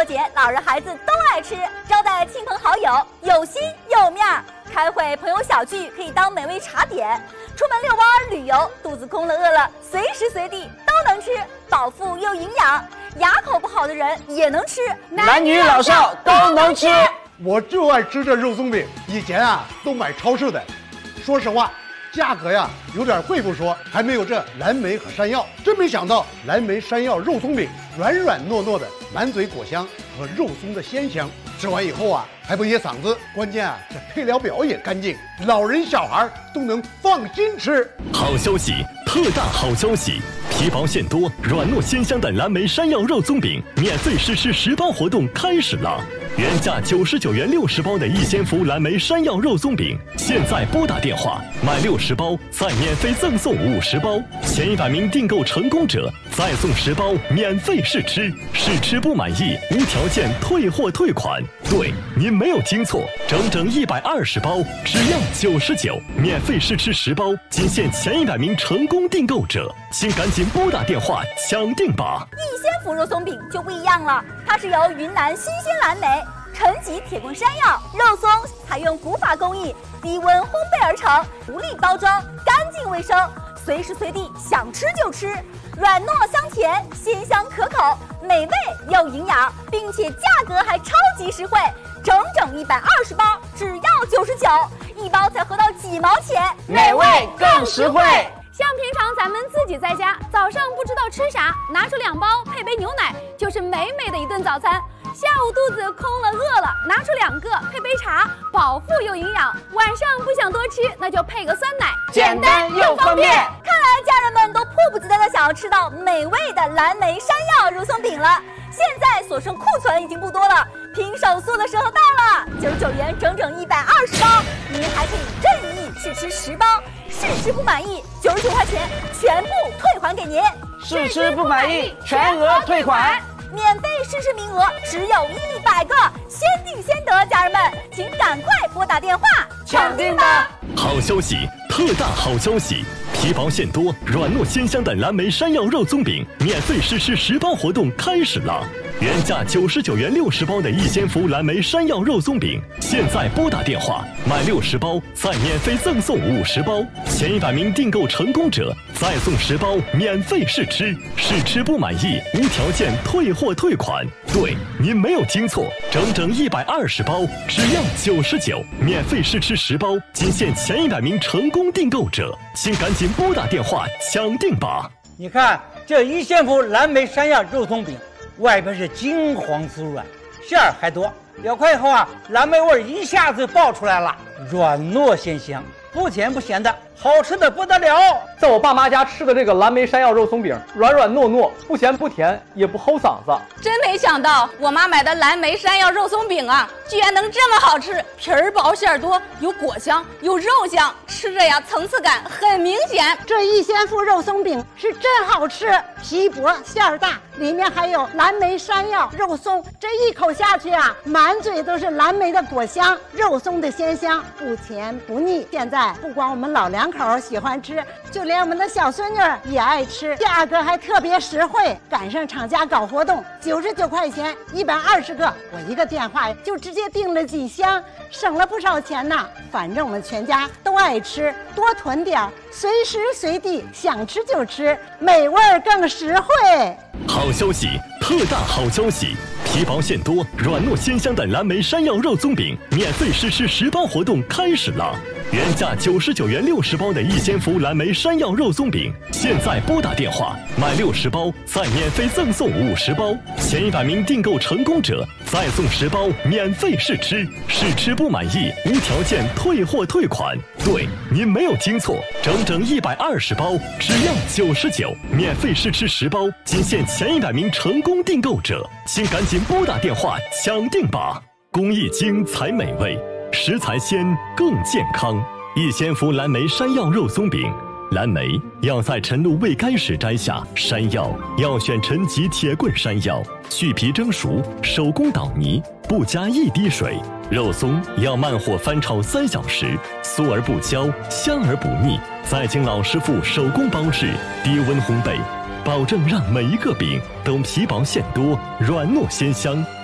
节，老人孩子都爱吃，招待亲朋好友有心有面儿。开会朋友小聚可以当美味茶点，出门遛弯旅游，肚子空了饿了，随时随地都能吃，饱腹又营养。牙口不好的人也能吃， 男女老少都能吃。 我就爱吃这肉松饼，以前都买超市的，说实话，价格有点贵不说，还没有这蓝莓和山药。真没想到蓝莓山药肉松饼软软糯糯的，满嘴果香和肉松的鲜香，吃完以后还不噎嗓子。关键这配料表也干净，老人小孩都能放心吃。 好消息，特大好消息！皮薄馅多、软糯鲜香的蓝莓山药肉松饼免费试吃10包活动开始了。原价99元60包的逸仙福蓝莓山药肉松饼，现在拨打电话买60包，再免费赠送50包，前100名订购成功者再送10包免费试吃，试吃不满意无条件退货退款。对，您没有听错，整整120包，只要99，免费试吃10包，仅限前100名成功订购者，请赶紧拨打电话抢订吧。 逸仙福肉松饼就不一样了，它是由云南新鲜蓝莓、陈吉铁棍山药、肉松采用古法工艺，低温烘焙而成，独立包装，干净卫生，随时随地想吃就吃，软糯香甜，鲜香可口，美味又营养，并且价格还超级实惠，整整120包，只要99，一包才合到几毛钱， 美味更实惠。 像平常咱们自己在家，早上不知道吃啥，拿出2包配杯牛奶，就是美美的一顿早餐。下午肚子空了饿了，拿出2个配杯茶，饱腹又营养。晚上不想多吃，那就配个酸奶， 简单又方便。 看来家人们都迫不及待的想要吃到美味的蓝莓山药肉松饼了。现在所剩库存已经不多了，拼手速的时候到了，99元整整120包，您还可以任意试吃10包，试吃不满意99块钱全部退还给您， 试吃不满意全额退款。 免费试吃名额只有100个，先订先得，家人们请赶快拨打电话抢订吧！ 好消息，特大好消息！皮薄馅多、软糯鲜香的蓝莓山药肉松饼免费试吃10包活动开始了。原价99元60包的逸仙福蓝莓山药肉松饼，现在拨打电话买60包，再免费赠送50包，前100名订购成功者再送10包免费试吃，试吃不满意无条件退货退款。对，您没有听错，整整120包，只要99，免费试吃10包，仅限前100名成功订购者，请赶紧拨打电话抢订吧。 你看这逸仙福蓝莓山药肉松饼，外边是金黄酥软，馅儿还多，咬开以后蓝莓味一下子爆出来了，软糯鲜香，不甜不咸的，好吃的不得了。 在我爸妈家吃的这个蓝莓山药肉松饼，软软糯糯，不咸不甜，也不齁嗓子。 真没想到我妈买的蓝莓山药肉松饼居然能这么好吃，皮儿薄馅儿多，有果香有肉香，吃着层次感很明显。 这逸仙福肉松饼是真好吃，皮薄馅儿大，里面还有蓝莓山药肉松，这一口下去满嘴都是蓝莓的果香，肉松的鲜香，不甜不腻。现在不光我们老两口喜欢吃，就连我们的小孙女也爱吃，价格还特别实惠，赶上厂家搞活动，99块钱120个，我一个电话就直接订了几箱，省了不少钱呢。反正我们全家都爱吃，多囤点，随时随地想吃就吃，美味更实惠。 好消息，特大好消息！皮薄馅多、软糯鲜香的蓝莓山药肉松饼免费试吃10包活动开始了。原价99元60包的逸仙福蓝莓山药肉松饼，现在拨打电话买60包，再免费赠送50包，前100名订购成功者再送10包免费试吃，试吃不满意无条件退货退款。对，您没有听错，整整120包，只要99，免费试吃10包，仅限前100名成功订购者，请赶紧拨打电话抢订吧。工艺精才美味，食材鲜更健康。逸仙福蓝莓山药肉松饼，蓝莓要在晨露未干时摘下，山药要选陈吉铁棍山药，去皮蒸熟，手工捣泥，不加1滴水。肉松要慢火翻炒3小时，酥而不焦，香而不腻，再经老师傅手工包制，低温烘焙，保证让每一个饼都皮薄馅多，软糯鲜香。